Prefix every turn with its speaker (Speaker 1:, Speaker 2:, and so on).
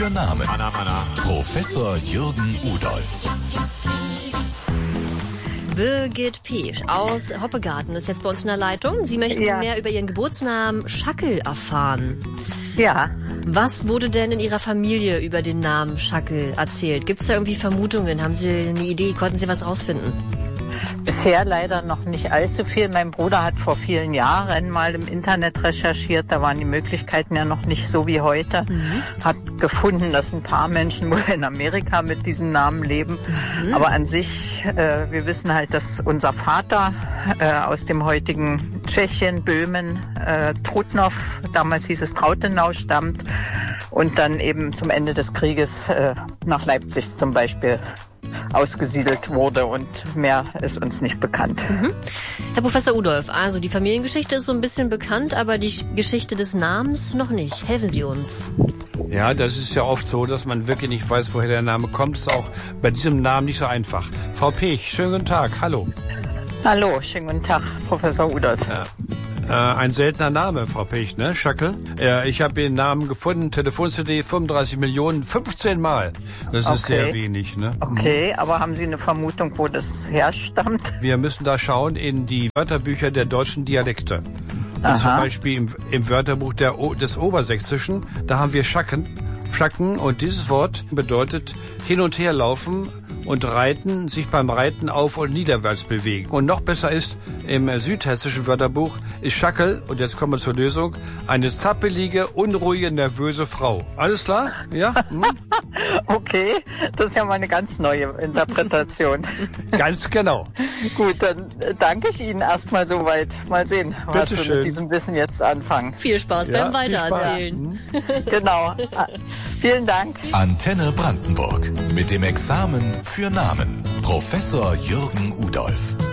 Speaker 1: Für Namen. Professor Jürgen Udolph.
Speaker 2: Birgit Pesch aus Hoppegarten ist jetzt bei uns in der Leitung. Sie möchten mehr über Ihren Geburtsnamen Schackel erfahren.
Speaker 3: Ja.
Speaker 2: Was wurde denn in Ihrer Familie über den Namen Schackel erzählt? Gibt es da irgendwie Vermutungen? Haben Sie eine Idee? Konnten Sie was rausfinden?
Speaker 3: Bisher leider noch nicht allzu viel. Mein Bruder hat vor vielen Jahren mal im Internet recherchiert. Da waren die Möglichkeiten ja noch nicht so wie heute. Hat gefunden, dass ein paar Menschen wohl in Amerika mit diesem Namen leben. Aber an sich, wir wissen halt, dass unser Vater aus dem heutigen Tschechien, Böhmen, Trutnov, damals hieß es Trautenau, stammt und dann eben zum Ende des Krieges nach Leipzig zum Beispiel ausgesiedelt wurde und mehr ist uns nicht bekannt.
Speaker 2: Herr Professor Udolph, also die Familiengeschichte ist so ein bisschen bekannt, aber die Geschichte des Namens noch nicht. Helfen Sie uns.
Speaker 4: Ja, das ist ja oft so, dass man wirklich nicht weiß, woher der Name kommt. Das ist auch bei diesem Namen nicht so einfach. Frau Pech, schönen guten Tag, hallo.
Speaker 3: Hallo, schönen guten Tag, Professor Udolph.
Speaker 4: Ein seltener Name, Frau Pech, ne? Schackel. Ich habe den Namen gefunden, Telefon-CD 35 Millionen, 15 Mal. Das ist sehr wenig, ne?
Speaker 3: Okay, aber haben Sie eine Vermutung, wo das herstammt?
Speaker 4: Wir müssen da schauen in die Wörterbücher der deutschen Dialekte. Zum Beispiel im Wörterbuch des Obersächsischen, da haben wir Schacken, und dieses Wort bedeutet hin und her laufen und reiten, sich beim Reiten auf- und niederwärts bewegen. Und noch besser ist, im südhessischen Wörterbuch ist Schackel, und jetzt kommen wir zur Lösung, eine zappelige, unruhige, nervöse Frau. Alles klar? Ja?
Speaker 3: Okay, das ist ja mal eine ganz neue Interpretation.
Speaker 4: Ganz genau.
Speaker 3: Gut, dann danke ich Ihnen erstmal soweit. Mal sehen, was wir mit diesem Wissen jetzt anfangen.
Speaker 2: Viel Spaß beim Weitererzählen.
Speaker 3: Genau. Vielen Dank.
Speaker 1: Antenne Brandenburg. Mit dem Examen für Namen. Professor Jürgen Udolph.